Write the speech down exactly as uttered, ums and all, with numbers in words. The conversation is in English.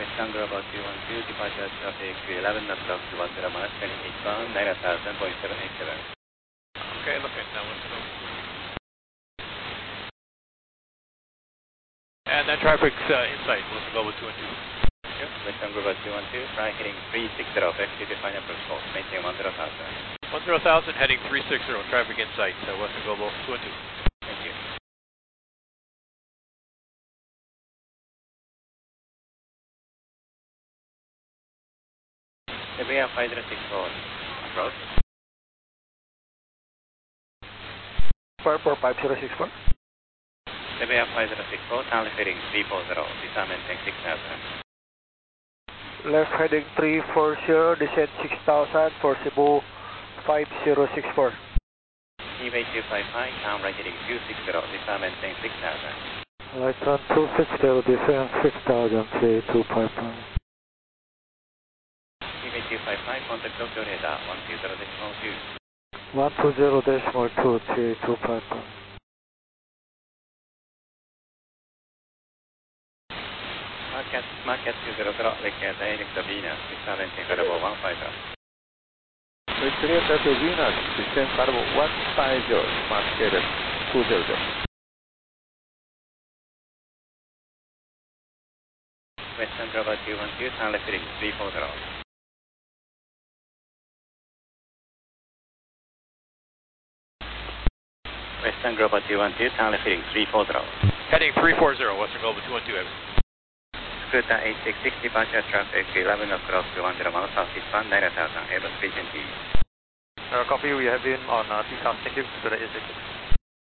Western Global two one two, departure traffic eleven o'clock to one zero miles, twenty-eight pound, nine thousand point seven eight seven. Okay, look at now, let's go. And that traffic's uh, in sight, Western Global two one two. Yep. Western Global two one two, fly heading three six zero, exit to final approach course, maintain one zero thousand. one zero thousand heading three six zero, traffic in sight, uh, Western Global two one two. Thank you. Severe five zero six four, approach. Airport five zero six four. Severe five zero six four, down heading three four zero, descend maintain six thousand. Left heading three four zero, descend six thousand for Cebu five zero six four. E V A two five five, down right heading two six zero, descend maintain six thousand. Right on two six zero, descend six thousand, three two five five. E V A two five five, contact Tokyo radar one two zero decimal two. one two zero decimal two, three two five five. Market, market two zero zero, vector direct to Venus, descend maintain credible one five zero. We clear that to Venus, descend credible one five zero, market two zero zero. Western Global two one two, turn left heading three four zero. Western Global two one two, turn left heading three four zero. Heading three four zero, Western Global two one two, Evan. Scooter eight six six, departure traffic eleven o'clock to one zero miles, southeastbound nine thousand, Airbus three twenty. Uh, copy, we have been on uh, T-South, thank you, Scooter eight six six.